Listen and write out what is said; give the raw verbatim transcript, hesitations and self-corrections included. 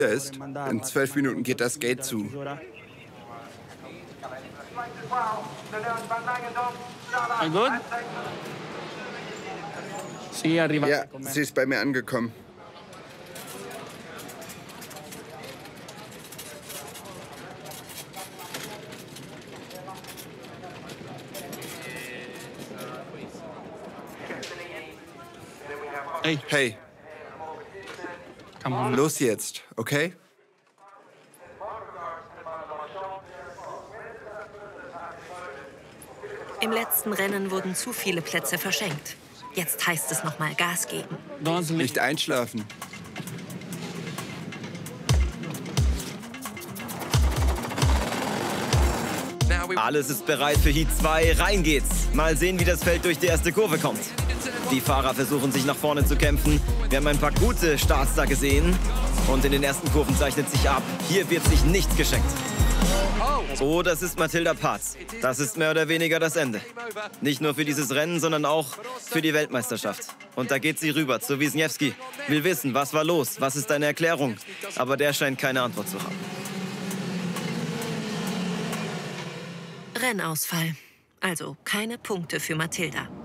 ist. In zwölf Minuten geht das Gate zu. Good? Ja, sie ist bei mir angekommen. Hey, Hey, come on. los jetzt, okay? Im letzten Rennen wurden zu viele Plätze verschenkt. Jetzt heißt es nochmal Gas geben. Don't sleep. Nicht einschlafen. Alles ist bereit für Heat zwei. Rein geht's. Mal sehen, wie das Feld durch die erste Kurve kommt. Die Fahrer versuchen sich nach vorne zu kämpfen. Wir haben ein paar gute Starts da gesehen. Und in den ersten Kurven zeichnet sich ab. Hier wird sich nichts geschenkt. Oh, das ist Matilda Paz. Das ist mehr oder weniger das Ende. Nicht nur für dieses Rennen, sondern auch für die Weltmeisterschaft. Und da geht sie rüber zu Wisniewski. Will wissen, was war los? Was ist deine Erklärung? Aber der scheint keine Antwort zu haben. Rennausfall. Also keine Punkte für Matilda.